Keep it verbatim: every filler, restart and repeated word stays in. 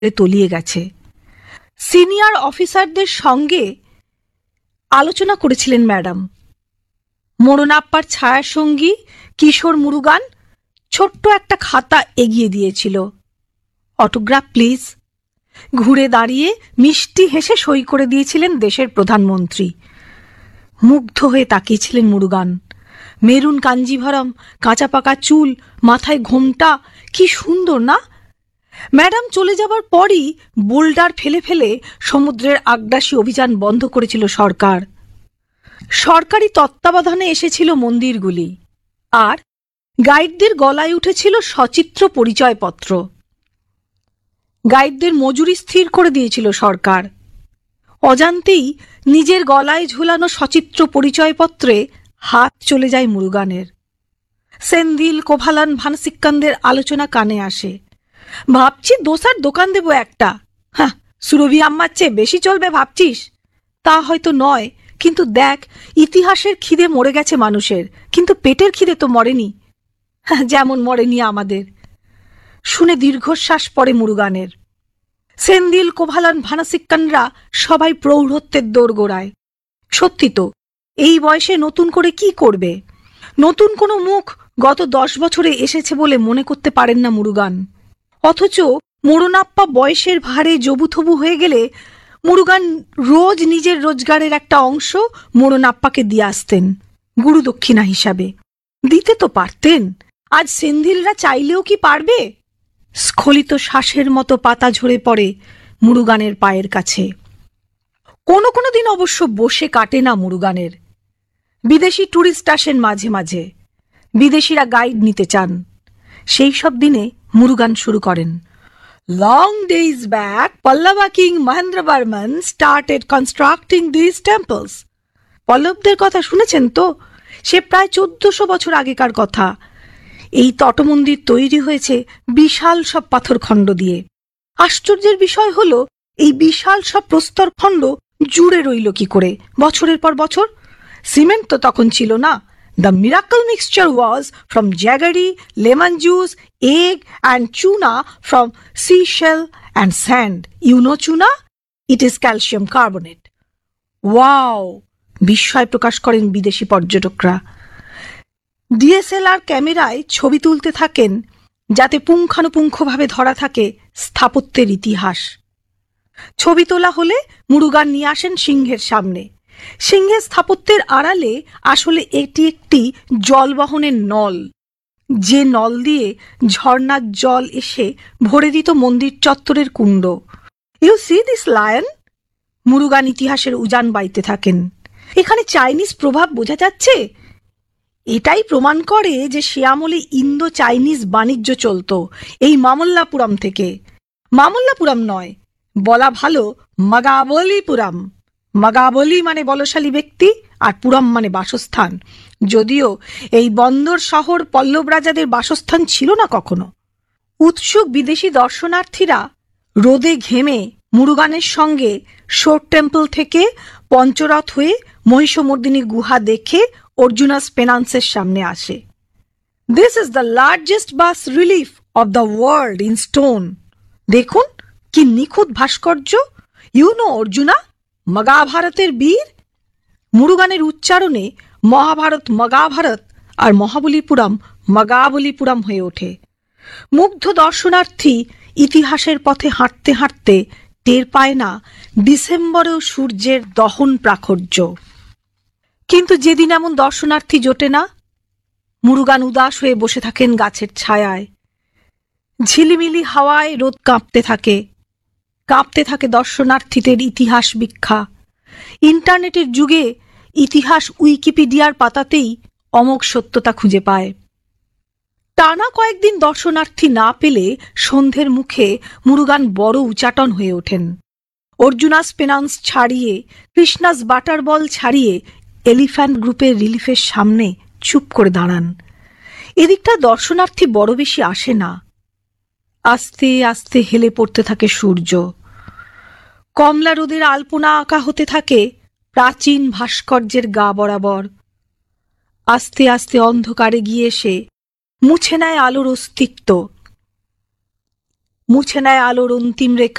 তলিয়ে গেছে। সিনিয়র অফিসারদের সঙ্গে আলোচনা করেছিলেন ম্যাডাম। মোড়নাপ্পার ছায়াসঙ্গী কিশোর মুরুগান ছোট্ট একটা খাতা এগিয়ে দিয়েছিল। Autograph please. ঘুরে দাঁড়িয়ে মিষ্টি হেসে সই করে দিয়েছিলেন দেশের প্রধানমন্ত্রী। মুগ্ধ হয়ে তাকিয়েছিলেন মুরুগান। মেরুন কাঞ্জিভরম, কাঁচা পাকা চুল, মাথায় ঘোমটা, কি সুন্দর না? ম্যাডাম চলে যাবার পরই বোল্ডার ফেলে ফেলে সমুদ্রের আগ্রাসী অভিযান বন্ধ করেছিল সরকার। সরকারি তত্ত্বাবধানে এসেছিল মন্দিরগুলি, আর গাইডদের গলায় উঠেছিল সচিত্র পরিচয়পত্র। গাইডদের মজুরি স্থির করে দিয়েছিল সরকার। অজান্তেই নিজের গলায় ঝুলানো সচিত্র পরিচয়পত্রে হাত চলে যায় মুরুগানের। সেন্দিল, কোভালান, ভানসিক্কানদের আলোচনা কানে আসে। ভাবছি দোসার দোকান দেব একটা। হ্যাঁ, সুরভি আম্মার চেয়ে বেশি চলবে ভাবছিস? তা হয়তো নয়, কিন্তু দেখ, ইতিহাসের খিদে মরে গেছে মানুষের, কিন্তু পেটের খিদে তো মরেনি। যেমন মরেনি আমাদের। শুনে দীর্ঘশ্বাস পড়ে মুরুগানের। সেন্দিল, কোভালান, ভানাসিক্কানরা সবাই প্রৌঢ়ত্বের দোরগোড়ায়। সত্যি তো, এই বয়সে নতুন করে কি করবে? নতুন কোনো মুখ গত দশ বছরে এসেছে বলে মনে করতে পারেন না মুরুগান। অথচ মোড়নাপ্পা বয়সের ভারে জবুথবু হয়ে গেলে মুরুগান রোজ নিজের রোজগারের একটা অংশ মোড়নাপ্পাকে দিয়ে আসতেন গুরু দক্ষিণা হিসাবে। দিতে তো পারতেন। আজ সেন্ধিলরা চাইলেও কি পারবে? স্খলিত শ্বাসের মতো পাতা ঝরে পড়ে মুরুগানের পায়ের কাছে। কোনো কোনো দিন অবশ্য বসে কাটে না মুরুগানের। বিদেশি ট্যুরিস্ট আসেন মাঝে মাঝে। বিদেশিরা গাইড নিতে চান। সেই সব দিনে মুরুগান শুরু করেন। Long days back, Pallava king Mahendravarman started constructing these temples. পল্লবদের কথা শুনেছেন তো? সে প্রায় চোদ্দশো বছর আগেকার কথা। এই তটমন্দির তৈরি হয়েছে বিশাল সব পাথরখণ্ড দিয়ে। আশ্চর্যের বিষয় হলো, এই বিশাল সব প্রস্তরখণ্ড জুড়ে রইল কি করে বছরের পর বছর? সিমেন্ট তো তখন ছিল না। The miracle mixture was from jaggery, lemon juice, egg and tuna from seashell and sand. You know tuna? It is calcium carbonate. Wow! বিস্ময় প্রকাশ করেন বিদেশি পর্যটকরা। ডিএসএলআর ক্যামেরায় ছবি তুলতে থাকেন যাতে পুঙ্খানুপুঙ্খভাবে ধরা থাকে স্থাপত্যের ইতিহাস। ছবি তোলা হলে মুরুগান নিয়ে আসেন সিংহের সামনে। সিংহের স্থাপত্যের আড়ালে আসলে এটি একটি জলবহনের নল, যে নল দিয়ে ঝর্ণার জল এসে ভরে দিত মন্দির চত্বরের কুণ্ড। You C this lion? Murugan ইতিহাসের উজান বাইতে থাকেন। এখানে চাইনিজ প্রভাব বোঝা যাচ্ছে। এটাই প্রমাণ করে যে সে আমলে ইন্দো চাইনিজ বাণিজ্য চলত এই মামল্লাপুরম থেকে। মামল্লাপুরম নয়, বলা ভালো মাগাবলীপুরম। মাগাবলী মানে বলশালী ব্যক্তি, আর পুরম মানে বাসস্থান। যদিও এই বন্দর শহর পল্লব রাজাদের বাসস্থান ছিল না কখনো। উৎসুক বিদেশি দর্শনার্থীরা রোদে ঘেমে মুরুগানের সঙ্গে শোর টেম্পল থেকে পঞ্চরথ হয়ে মহিষমর্দিনী গুহা দেখে অর্জুনাস পেনান্সের সামনে আসে। This is the largest bus relief of the world in stone. দেখুন কি নিখুঁত ভাস্কর্য। ইউ নো অর্জুনা, মগাভারতের বীর। মুরুগানের উচ্চারণে মহাভারত মগাভারত আর মহাবলীপুরম মগাবলীপুরম হয়ে ওঠে। মুগ্ধ দর্শনার্থী ইতিহাসের পথে হাঁটতে হাঁটতে টের পায় না ডিসেম্বরেও সূর্যের দহন প্রাখর্য। কিন্তু যেদিন এমন দর্শনার্থী জোটে না, মুরুগান উদাস হয়ে বসে থাকেন গাছের ছায়ায়। ঝিলিমিলি হাওয়ায় রোদ কাঁপতে থাকে। কাঁপতে থাকে দর্শনার্থীদের ইতিহাস বিখ্যা। ইন্টারনেটের যুগে ইতিহাস উইকিপিডিয়ার পাতাতেই অমোঘ সত্যতা খুঁজে পায়। টানা কয়েকদিন দর্শনার্থী না পেলে সন্ধ্যের মুখে মুরুগান বড় উচাটন হয়ে ওঠেন। অর্জুনাস পেনান্স ছাড়িয়ে, কৃষ্ণাস বাটার বল ছাড়িয়ে এলিফ্যান্ট গ্রুপের রিলিফের সামনে চুপ করে দাঁড়ান। এদিকটা দর্শনার্থী বড় বেশি আসে না। আস্তে আস্তে হেলে পড়তে থাকে সূর্য। কমলা রোদের আলপনা আঁকা হতে থাকে প্রাচীন ভাস্কর্যের গা বরাবর। আস্তে আস্তে অন্ধকারে গিয়ে এসে মুছে নেয় আলোর অস্তিত্ব। মুছে নেয় আলোর অন্তিম রেখা।